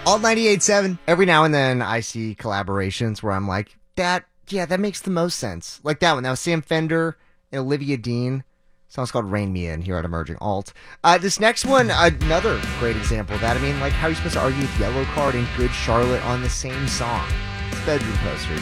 Alt 98.7. Every now and then I see collaborations where I'm like, that makes the most sense. Like that one. That was Sam Fender and Olivia Dean. Song's called Rain Me In here at Emerging Alt. This next one, another great example of that. I mean, like, how are you supposed to argue with Yellow Card and Good Charlotte on the same song? It's Bedroom Posters.